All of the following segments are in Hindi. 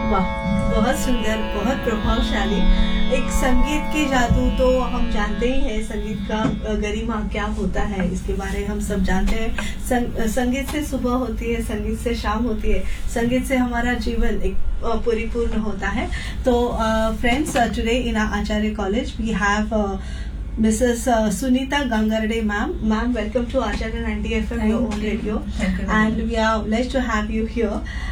वाह, बहुत सुंदर, बहुत प्रभावशाली। एक संगीत की जादू तो हम जानते ही हैं, संगीत का गरिमा क्या होता है इसके बारे में हम सब जानते हैं। संगीत से सुबह होती है, संगीत से शाम होती है, संगीत से हमारा जीवन एक परिपूर्ण होता है। तो friends, today in Acharya college we have Mrs. Sunita Gangarde ma'am. Ma'am, welcome to Acharya 90 FM, your own radio. And we are blessed to have you here.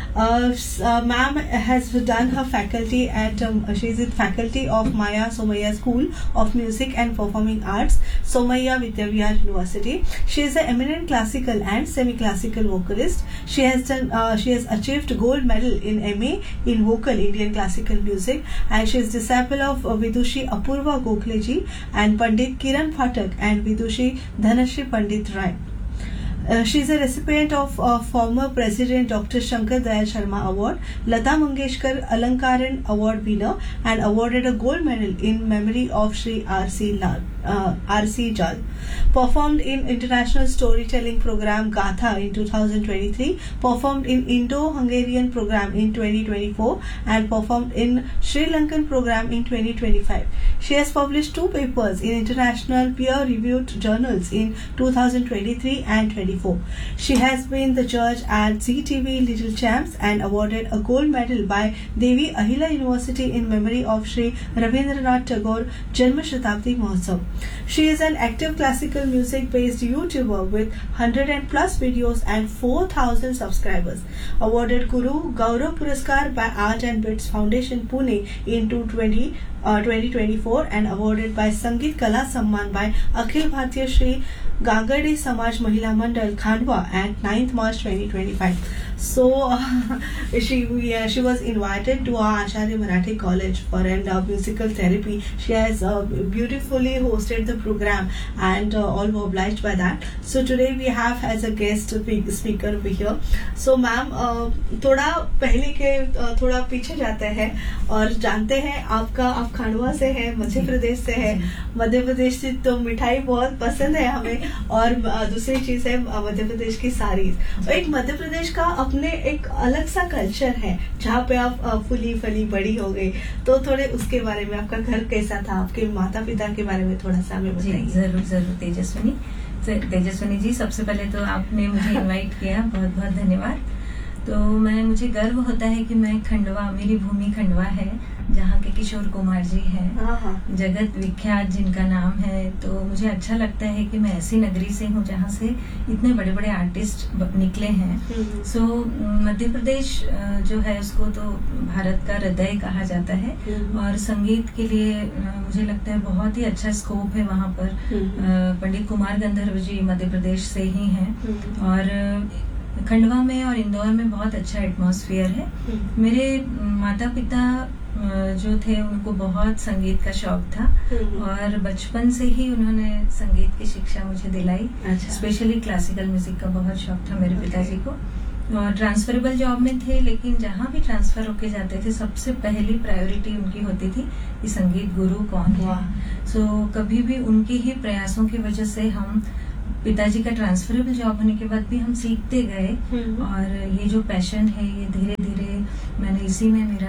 Ma'am has done her faculty at, she is in faculty of Maya Somaiya School of Music and Performing Arts, Somaiya Vidyavihar University. She is an eminent classical and semi-classical vocalist. She has achieved gold medal in MA in vocal Indian classical music, and she is disciple of Vidushi Apurva Gokhale ji and Pandit Kiran Phatak and Vidushi Dhanashri Pandit Rai. She is a recipient of former President Dr. Shankar Dayal Sharma Award, Lata Mangeshkar Alankaran Award winner, and awarded a gold medal in memory of Shri R.C. Jal. Performed in international storytelling program Gatha in 2023, performed in Indo-Hungarian program in 2024, and performed in Sri Lankan program in 2025. She has published 2 papers in international peer-reviewed journals in 2023 and 24. She has been the judge at ZTV Little Champs and awarded a gold medal by Devi Ahila University in memory of Shri Rabindranath Tagore Janma Shatabdi Mahotsav. She is an active classical music based YouTuber with 100 plus videos and 4,000 subscribers. Awarded Guru Gaurav Puraskar by Art and Bits Foundation Pune in 2024 and awarded by Sangeet Kala Samman by Akhil Bhartiya Shri Gangardi Samaj Mahila Mandal Khandwa at 9th March 2025. So she was invited to our Acharya Marathi College for a musical therapy. She has beautifully hosted the program and all were obliged by that. So today we have as a guest speaker over here. So ma'am, थोड़ा पहले के थोड़ा पीछे जाते हैं और जानते हैं आप खंडवा से है, मध्य प्रदेश से है। मध्य प्रदेश से तो मिठाई बहुत पसंद है हमें, और दूसरी चीज है मध्य प्रदेश की साड़ीज। एक मध्य प्रदेश का अपने एक अलग सा कल्चर है जहाँ पे आप फुली फली बड़ी हो गई, तो थोड़े उसके बारे में, आपका घर कैसा था, आपके माता पिता के बारे में थोड़ा सा हमें बताइए। जरूर तेजस्विनी जी, सबसे पहले तो आपने मुझे इनवाइट किया, बहुत बहुत धन्यवाद। तो मुझे गर्व होता है कि मैं खंडवा, मेरी भूमि खंडवा है, जहाँ के किशोर कुमार जी हैं, जगत विख्यात जिनका नाम है। तो मुझे अच्छा लगता है कि मैं ऐसी नगरी से हूँ जहाँ से इतने बड़े बड़े आर्टिस्ट निकले हैं। सो मध्य प्रदेश जो है उसको तो भारत का हृदय कहा जाता है, और संगीत के लिए मुझे लगता है बहुत ही अच्छा स्कोप है वहाँ पर। पंडित कुमार गंधर्व जी मध्य प्रदेश से ही हैं, और खंडवा में और इंदौर में बहुत अच्छा एटमॉस्फेयर है। मेरे माता पिता जो थे उनको बहुत संगीत का शौक था, और बचपन से ही उन्होंने संगीत की शिक्षा मुझे दिलाई। स्पेशली क्लासिकल म्यूजिक का बहुत शौक था मेरे पिताजी को, और ट्रांसफरेबल जॉब में थे, लेकिन जहाँ भी ट्रांसफर होके जाते थे सबसे पहली प्रायोरिटी उनकी होती थी कि संगीत गुरु कौन है। सो कभी भी उनके ही प्रयासों की वजह से हम, पिताजी का ट्रांसफरेबल जॉब होने के बाद भी हम सीखते गए, और ये जो पैशन है ये धीरे धीरे मैंने इसी में मेरा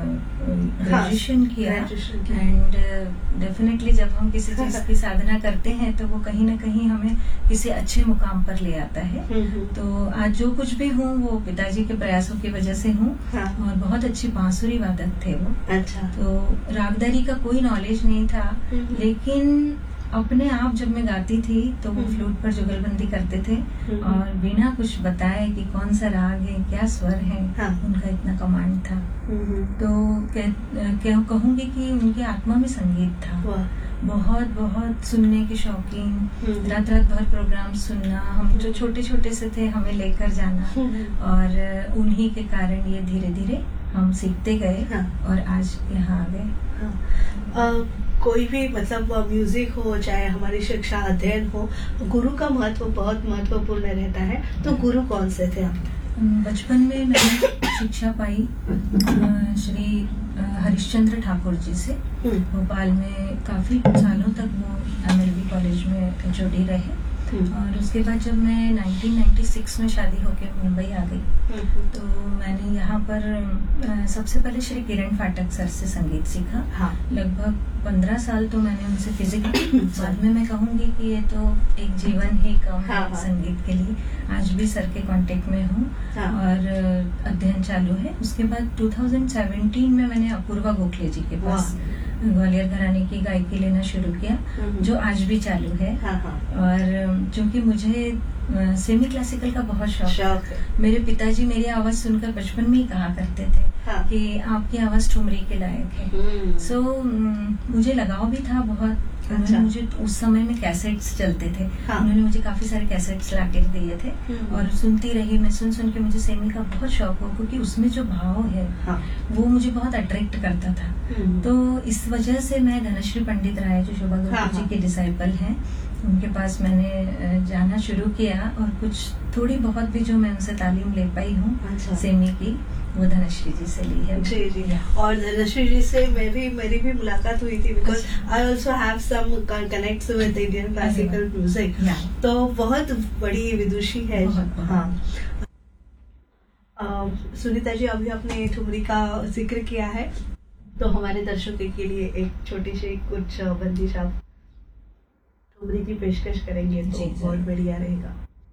ग्रेजुएशन किया। एंड डेफिनेटली जब हम किसी चीज की साधना करते हैं तो वो कहीं ना कहीं हमें किसी अच्छे मुकाम पर ले आता है। तो आज जो कुछ भी हूँ वो पिताजी के प्रयासों की वजह से हूँ, और बहुत अच्छी बांसुरी वादक थे वो। तो रागदारी का कोई नॉलेज नहीं था, लेकिन अपने आप जब मैं गाती थी तो वो फ्लूट पर जुगलबंदी करते थे, और बिना कुछ बताए कि कौन सा राग है, क्या स्वर है, उनका इतना कमांड था। तो कहूंगी कि उनकी आत्मा में संगीत था। बहुत बहुत सुनने के शौकीन, रात रात भर प्रोग्राम सुनना, हम जो छोटे छोटे से थे हमें लेकर जाना, और उन्हीं के कारण ये धीरे धीरे हम सीखते गए, और आज यहाँ आ गए। कोई भी मतलब म्यूजिक हो चाहे हमारी शिक्षा अध्ययन हो, गुरु का महत्व बहुत महत्वपूर्ण रहता है। तो गुरु कौन से थे आप? बचपन में मैंने शिक्षा पाई श्री हरिश्चंद्र ठाकुर जी से। भोपाल में काफी सालों तक वो MLB कॉलेज में जुड़ी रहे, और उसके बाद जब मैं 1996 में शादी होकर मुंबई आ गई तो मैंने यहाँ पर सबसे पहले श्री किरण फाटक सर से संगीत सीखा। हाँ। लगभग 15 साल तो मैंने उनसे फिजिकली, बाद में मैं कहूँगी कि ये तो एक जीवन ही कम है संगीत के लिए। आज भी सर के कांटेक्ट में हूँ और अध्ययन चालू है। उसके बाद 2017 में मैंने अपूर्वा गोखले जी के पास ग्वालियर घराने की गायकी लेना शुरू किया, जो आज भी चालू है। और चूंकि मुझे सेमी क्लासिकल का बहुत शौक है, मेरे पिताजी मेरी आवाज सुनकर बचपन में ही कहा करते थे कि आपकी आवाज ठुमरी के लायक है। सो मुझे लगाव भी था बहुत। उन्होंने मुझे उस समय में कैसेट्स चलते थे, उन्होंने मुझे काफी सारे कैसेट्स लाके दिए थे और सुनती रही। मैं सुन के मुझे सेमी का बहुत शौक हो, क्योंकि उसमें जो भाव है वो मुझे बहुत अट्रैक्ट करता था। तो इस वजह से मैं धनश्री पंडित राय, जो शोभा गुप्ता जी के डिसाइपल हैं, उनके पास मैंने जाना शुरू किया और कुछ थोड़ी बहुत भी जो मैं उनसे तालीम ले पाई हूँ सेमी की, वो धनश्री जी से ली है। जी जी। और धनश्री जी से मेरी भी मुलाकात हुई थी, because I also have some connects with Indian classical music. तो बहुत बड़ी विदुषी है। हाँ। सुनीता जी, अभी आपने ठुमरी का जिक्र किया है, तो हमारे दर्शकों के लिए एक छोटी सी कुछ बंदिश आप ठुमरी की पेशकश करेंगे तो बहुत बढ़िया रहेगा।